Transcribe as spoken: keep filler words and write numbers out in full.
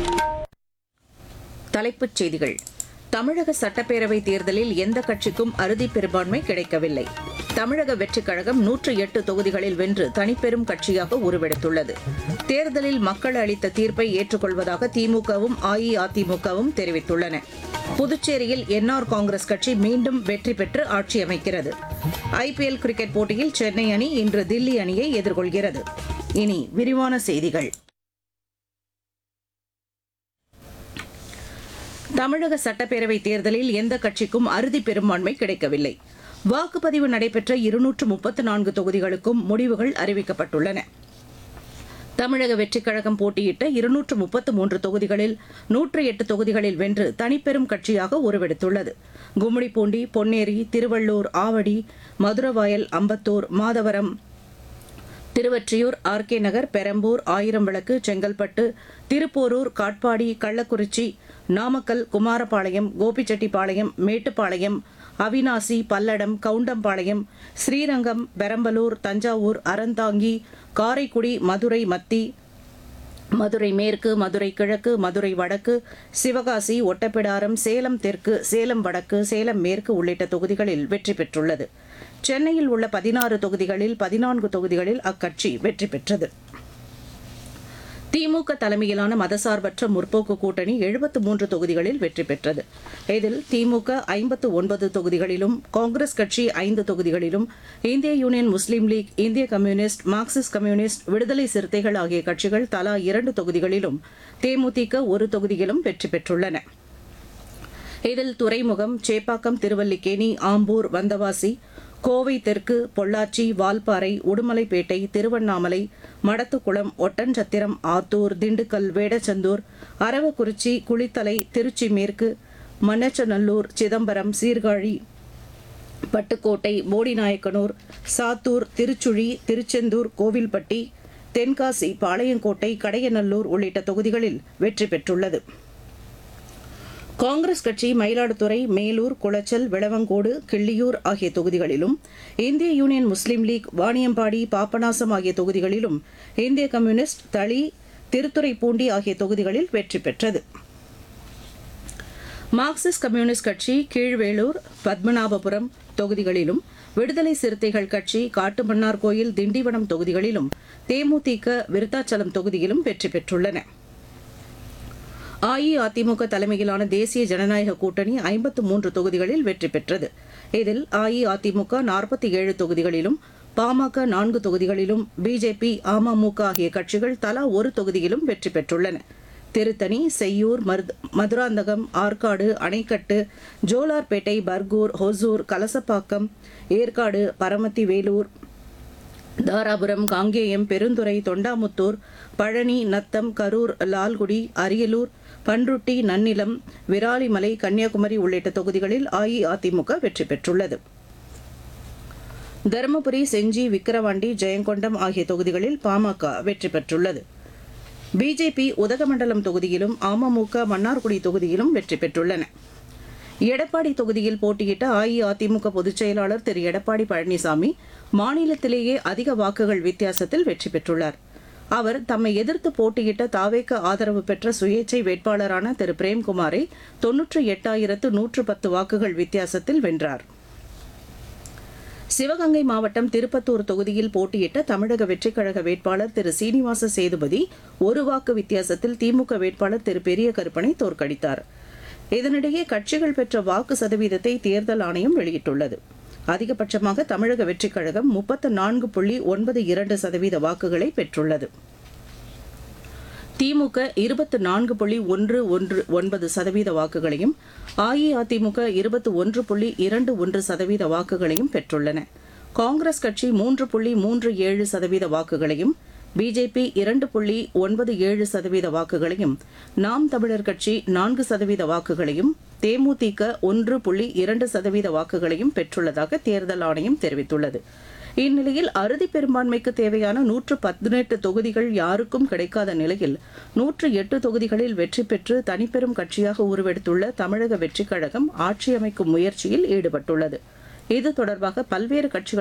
தலைப்புச் செய்திகள். தமிழக சட்டப்பேரவைத் தேர்தலில் எந்த கட்சிக்கும் அறுதி பெரும்பான்மை கிடைக்கவில்லை. தமிழக வெற்றிக் கழகம் நூற்று எட்டு தொகுதிகளில் வென்று தனிப்பெரும் கட்சியாக உருவெடுத்துள்ளது. தேர்தலில் மக்கள் அளித்த தீர்ப்பை ஏற்றுக்கொள்வதாக திமுகவும் அஇஅதிமுகவும் தெரிவித்துள்ளன. புதுச்சேரியில் என்ஆர் காங்கிரஸ் கட்சி மீண்டும் வெற்றி பெற்று ஆட்சி அமைக்கிறது. ஐபிஎல் கிரிக்கெட் போட்டியில் சென்னை அணி இன்று தில்லி அணியை எதிர்கொள்கிறது. இனி விரிவான செய்திகள். தமிழக சட்டப்பேரவைத் தேர்தலில் எந்த கட்சிக்கும் அறுதி பெரும்பான்மை கிடைக்கவில்லை. வாக்குப்பதிவு நடைபெற்ற இருநூற்று முப்பத்து நான்கு தொகுதிகளுக்கும் முடிவுகள் அறிவிக்கப்பட்டுள்ளன. தமிழக வெற்றிக் கழகம் போட்டியிட்ட இருநூற்று முப்பத்து மூன்று தொகுதிகளில் நூற்று எட்டு தொகுதிகளில் வென்று தனிப்பெரும் கட்சியாக உருவெடுத்துள்ளது. கும்மிடிப்பூண்டி, பொன்னேரி, திருவள்ளூர், ஆவடி, மதுரவாயல், அம்பத்தூர், மாதவரம், திருவொற்றியூர், ஆர் கே நகர், பெரம்பூர், ஆயிரம்விளக்கு, செங்கல்பட்டு, திருப்போரூர், காட்பாடி, கள்ளக்குறிச்சி, நாமக்கல், குமாரபாளையம், கோபிச்செட்டிப்பாளையம், மேட்டுப்பாளையம், அவினாசி, பல்லடம், கவுண்டம்பாளையம், ஸ்ரீரங்கம், பெரம்பலூர், தஞ்சாவூர், அறந்தாங்கி, காரைக்குடி, மதுரை மத்தி, மதுரை மேற்கு, மதுரை கிழக்கு, மதுரை வடக்கு, சிவகாசி, ஒட்டப்பிடாரம், சேலம் தெற்கு, சேலம் வடக்கு, சேலம் மேற்கு உள்ளிட்ட தொகுதிகளில் வெற்றி பெற்றுள்ளது. சென்னையில் உள்ள பதினாறு தொகுதிகளில் பதினான்கு தொகுதிகளில் அக்கட்சி வெற்றி பெற்றது. திமுக தலைமையிலான மதசார்பற்ற முற்போக்கு கூட்டணி எழுபத்து மூன்று தொகுதிகளில் வெற்றி பெற்றது. இதில் திமுக ஐம்பத்து ஒன்பது தொகுதிகளிலும், காங்கிரஸ் கட்சி ஐந்து தொகுதிகளிலும், இந்திய யூனியன் முஸ்லீம் லீக், இந்திய கம்யூனிஸ்ட், மார்க்சிஸ்ட் கம்யூனிஸ்ட், விடுதலை சிறுத்தைகள் ஆகிய கட்சிகள் தலா இரண்டு தொகுதிகளிலும், தேமுதிக ஒரு தொகுதியிலும் வெற்றி பெற்றுள்ளன. இதில் துறைமுகம், சேப்பாக்கம், திருவல்லிக்கேணி, ஆம்பூர், வந்தவாசி, கோவை தெற்கு, பொள்ளாச்சி, வால்பாறை, உடுமலைப்பேட்டை, திருவண்ணாமலை, மடத்துக்குளம், ஒட்டன்சத்திரம், ஆத்தூர், திண்டுக்கல், வேடச்சந்தூர், அரவக்குறிச்சி, குளித்தலை, திருச்சி மேற்கு, மண்ணச்சநல்லூர், சிதம்பரம், சீர்காழி, பட்டுக்கோட்டை, போடிநாயக்கனூர், சாத்தூர், திருச்சுழி, திருச்செந்தூர், கோவில்பட்டி, தென்காசி, பாளையங்கோட்டை, கடையநல்லூர் உள்ளிட்ட தொகுதிகளில் வெற்றி பெற்றுள்ளது. காங்கிரஸ் கட்சி மயிலாடுதுறை, மேலூர், குளச்சல், விளவங்கோடு, கிள்ளியூர் ஆகிய தொகுதிகளிலும், இந்திய யூனியன் முஸ்லீம் லீக் வாணியம்பாடி, பாபநாசம் ஆகிய தொகுதிகளிலும், இந்திய கம்யூனிஸ்ட் தளி, திருத்துறைப்பூண்டி ஆகிய தொகுதிகளில் வெற்றி பெற்றது. மார்க்சிஸ்ட் கம்யூனிஸ்ட் கட்சி கீழ்வேளூர், பத்மநாபபுரம் தொகுதிகளிலும், விடுதலை சிறுத்தைகள் கட்சி காட்டுமன்னார்கோயில், திண்டிவனம் தொகுதிகளிலும், தேமுதிக விருத்தாச்சலம் தொகுதியிலும் வெற்றி பெற்றுள்ளன. அஇஅதிமுக தலைமையிலான தேசிய ஜனநாயக கூட்டணி ஐம்பத்து மூன்று தொகுதிகளில் வெற்றி பெற்றது. இதில் அஇஅதிமுக நாற்பத்தி ஏழு தொகுதிகளிலும், பாமக நான்கு தொகுதிகளிலும், பிஜேபி, அமமுக ஆகிய கட்சிகள் தலா ஒரு தொகுதியிலும் வெற்றி பெற்றுள்ளன. திருத்தணி, செய்யூர், மதுராந்தகம், ஆற்காடு, அணைக்கட்டு, ஜோலார்பேட்டை, பர்கூர், ஹொசூர், கலசப்பாக்கம், ஏற்காடு, பரமத்தி வேலூர், தாராபுரம், காங்கேயம், பெருந்துறை, தொண்டாமுத்தூர், பழனி, நத்தம், கரூர், லால்குடி, அரியலூர், பன்ருட்டி, நன்னிலம், விராலிமலை, கன்னியாகுமரி உள்ளிட்ட தொகுதிகளில் அஇஅதிமுக வெற்றி பெற்றுள்ளது. தருமபுரி, செஞ்சி, விக்கிரவாண்டி, ஜெயங்கொண்டம் ஆகிய தொகுதிகளில் பாமக வெற்றி பெற்றுள்ளது. பிஜேபி உதகமண்டலம் தொகுதியிலும், அமமுக மன்னார்குடி தொகுதியிலும் வெற்றி பெற்றுள்ளன. எடப்பாடி தொகுதியில் போட்டியிட்ட அஇஅதிமுக பொதுச் செயலாளர் திரு எடப்பாடி பழனிசாமி மாநிலத்திலேயே அதிக வாக்குகள் வித்தியாசத்தில் வெற்றி பெற்றுள்ளார். அவர் தம்மை எதிர்த்து போட்டியிட்ட தாவேக ஆதரவு பெற்ற சுயேச்சை வேட்பாளரான திரு பிரேம்குமாரை தொன்னூற்று எட்டாயிரத்து நூற்று பத்து வாக்குகள் வித்தியாசத்தில் வென்றார். சிவகங்கை மாவட்டம் திருப்பத்தூர் தொகுதியில் போட்டியிட்ட தமிழக வெற்றிக் கழக வேட்பாளர் திரு சீனிவாச சேதுபதி ஒரு வாக்கு வித்தியாசத்தில் திமுக வேட்பாளர் திரு பெரிய கருப்பனை தோற்கடித்தார். இதனிடையே கட்சிகள் பெற்ற வாக்கு சதவீதத்தை தேர்தல் ஆணையம் வெளியிட்டுள்ளது. அதிகபட்சமாக தமிழக வெற்றிக் கழகம் முப்பத்து நான்கு புள்ளி ஒன்பது இரண்டு சதவீத வாக்குகளை பெற்றுள்ளது. திமுக இருபத்து நான்கு புள்ளி ஒன்று ஒன்று ஒன்பது சதவீத வாக்குகளையும், அஇஅதிமுக இருபத்தி ஒன்று புள்ளி இரண்டு ஒன்று சதவீத வாக்குகளையும் பெற்றுள்ளன. காங்கிரஸ் கட்சி மூன்று புள்ளி மூன்று ஏழு சதவீத வாக்குகளையும், பிஜேபி இரண்டு புள்ளி ஒன்பது ஏழு சதவீத வாக்குகளையும், நாம் தமிழர் கட்சி நான்கு சதவீத வாக்குகளையும், தேமுதிக ஒன்று புள்ளி இரண்டு சதவீத வாக்குகளையும் பெற்றுள்ளதாக தேர்தல் ஆணையம் தெரிவித்துள்ளது. இந்நிலையில் அறுதி பெரும்பான்மைக்கு தேவையான நூற்று பதினெட்டு தொகுதிகள் யாருக்கும் கிடைக்காத நிலையில் நூற்று எட்டு தொகுதிகளில் வெற்றி பெற்று தனிப்பெரும் கட்சியாக உருவெடுத்துள்ள தமிழக வெற்றிக் கழகம் ஆட்சி அமைக்கும் முயற்சியில் ஈடுபட்டுள்ளது. இது தொடர்பாக பல்வேறு கட்சிகள்